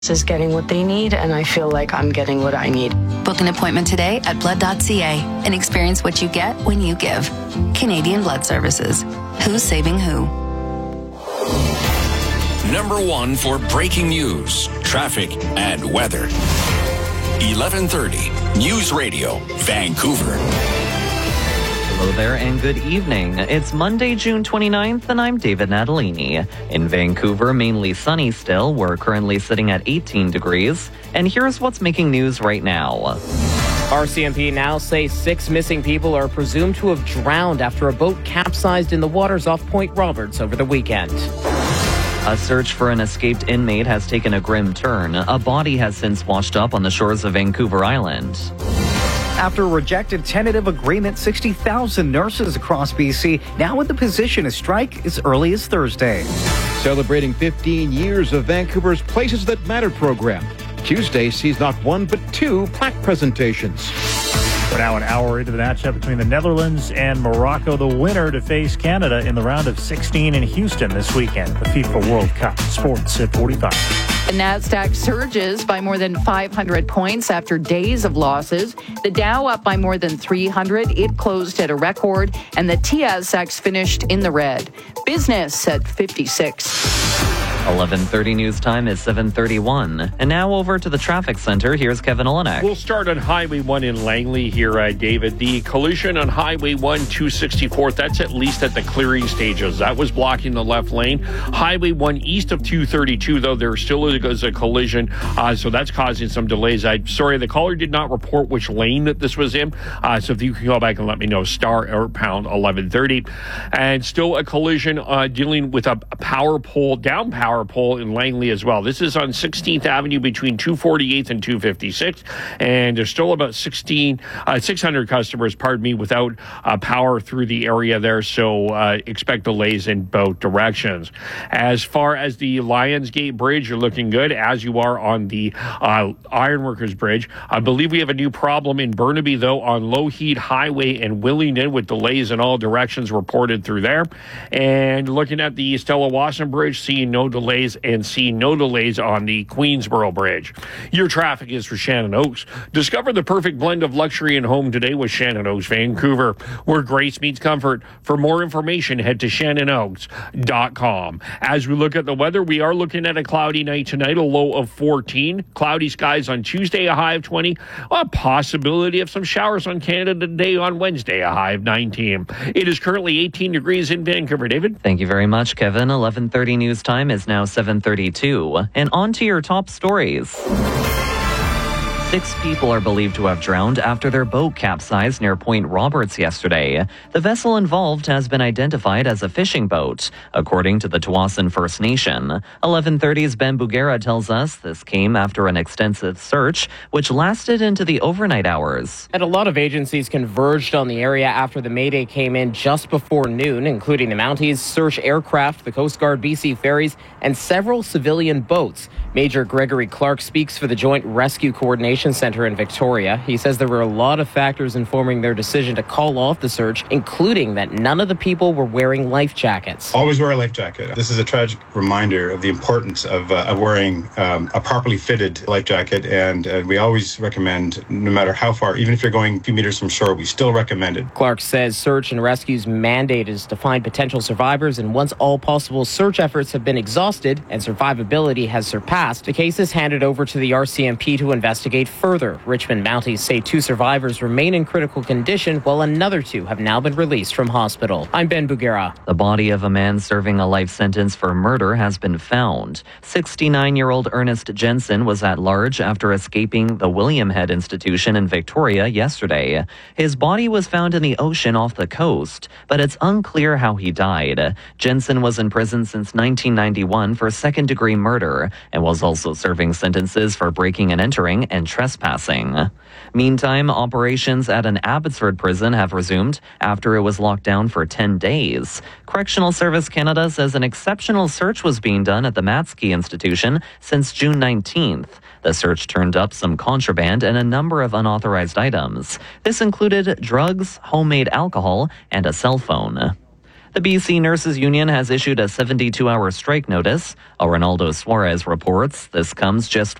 is getting what they need, and I feel like I'm getting what I need. Book an appointment today at blood.ca and experience what you get when you give. Canadian Blood Services. Who's saving who? Number one for breaking news, traffic, and weather. 1130 News Radio, Vancouver. Hello there and good evening. It's Monday, June 29th, and I'm David Natalini. In Vancouver, mainly sunny still. We're currently sitting at 18 degrees. And here's what's making news right now. RCMP now say 6 missing people are presumed to have drowned after a boat capsized in the waters off Point Roberts over the weekend. A search for an escaped inmate has taken a grim turn. A body has since washed up on the shores of Vancouver Island. After a rejected tentative agreement, 60,000 nurses across BC now in the position to strike as early as Thursday. Celebrating 15 years of Vancouver's Places That Matter program. Tuesday sees not one but 2 plaque presentations. We're now an hour into the matchup between the Netherlands and Morocco, the winner to face Canada in the round of 16 in Houston this weekend, the FIFA World Cup. Sports at 45. The Nasdaq surges by more than 500 points after days of losses. The Dow up by more than 300. It closed at a record, and the TSX finished in the red. Business at 56. 11:30 news time is 7:31. And now over to the traffic center. Here's Kevin Olenek. We'll start on Highway 1 in Langley here, David. The collision on Highway 1, 264th, that's at least at the clearing stages. That was blocking the left lane. Highway 1 east of 232, though, there still is a collision, so that's causing some delays. Sorry, the caller did not report which lane that this was in, so if you can go back and let me know, star or pound 1130. And still a collision dealing with a power pole, down power pole in Langley as well. This is on 16th Avenue between 248th and 256, and there's still about 600 customers, without power through the area there, so expect delays in both directions. As far as the Lionsgate Bridge, you're looking good, as you are on the Ironworkers Bridge. I believe we have a new problem in Burnaby, though, on Lougheed Highway and Willingdon, with delays in all directions reported through there. And looking at the Stella Wasson Bridge, seeing no delays on the Queensboro Bridge. Your traffic is for Shannon Oaks. Discover the perfect blend of luxury and home today with Shannon Oaks Vancouver, where grace meets comfort. For more information, head to shannonoaks.com. As we look at the weather, we are looking at a cloudy night tonight, a low of 14. Cloudy skies on Tuesday, a high of 20. A possibility of some showers on Canada today on Wednesday, a high of 19. It is currently 18 degrees in Vancouver. David? Thank you very much, Kevin. 11:30 news time is now 7:32. And on to your top stories. 6 people are believed to have drowned after their boat capsized near Point Roberts yesterday. The vessel involved has been identified as a fishing boat, according to the Tsawwassen First Nation. 1130's Ben Bugera tells us this came after an extensive search, which lasted into the overnight hours. And a lot of agencies converged on the area after the Mayday came in just before noon, including the Mounties, search aircraft, the Coast Guard BC ferries, and several civilian boats. Major Gregory Clark speaks for the Joint Rescue Coordination Center in Victoria. He says there were a lot of factors informing their decision to call off the search, including that none of the people were wearing life jackets. Always wear a life jacket. This is a tragic reminder of the importance of wearing a properly fitted life jacket, and we always recommend, no matter how far, even if you're going a few meters from shore, we still recommend it. Clark says search and rescue's mandate is to find potential survivors, and once all possible search efforts have been exhausted and survivability has surpassed, the case is handed over to the RCMP to investigate further. Richmond Mounties say 2 survivors remain in critical condition, while another 2 have now been released from hospital. I'm Ben Bugera. The body of a man serving a life sentence for murder has been found. 69-year-old Ernest Jensen was at large after escaping the William Head Institution in Victoria yesterday. His body was found in the ocean off the coast, but it's unclear how he died. Jensen was in prison since 1991 for second-degree murder and was also serving sentences for breaking and entering and trespassing. Meantime, operations at an Abbotsford prison have resumed after it was locked down for 10 days. Correctional Service Canada says an exceptional search was being done at the Matsky Institution since June 19th. The search turned up some contraband and a number of unauthorized items. This included drugs, homemade alcohol, and a cell phone. The BC Nurses Union has issued a 72-hour strike notice. Ronaldo Suarez reports this comes just